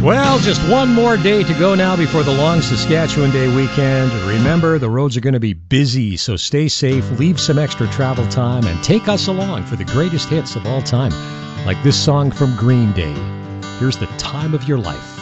Well, just one more day to go now before the long Saskatchewan Day weekend. Remember, the roads are going to be busy, so stay safe, leave some extra travel time, and take us along for the greatest hits of all time, like this song from Green Day. Here's The Time of Your Life.